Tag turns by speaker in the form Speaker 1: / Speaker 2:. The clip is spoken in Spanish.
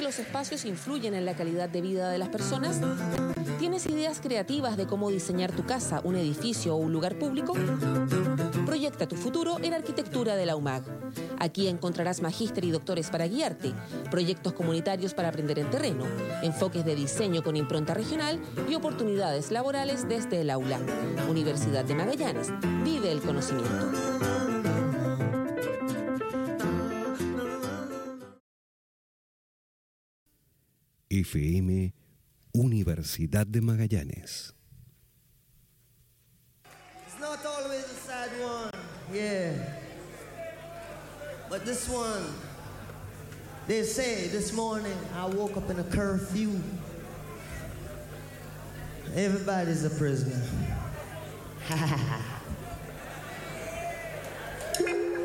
Speaker 1: los espacios influyen en la calidad de vida de las personas? ¿Tienes ideas creativas de cómo diseñar tu casa, un edificio o un lugar público? Proyecta tu futuro en Arquitectura de la UMAG. Aquí encontrarás magíster y doctores para guiarte, proyectos comunitarios para aprender en terreno, enfoques de diseño con impronta regional y oportunidades laborales desde el aula. Universidad de Magallanes. Vive el conocimiento.
Speaker 2: FM Universidad de Magallanes.
Speaker 3: It's not always a sad one, yeah. But this one, they say this morning I woke up in a curfew. Everybody's a prisoner. Ha ha ha.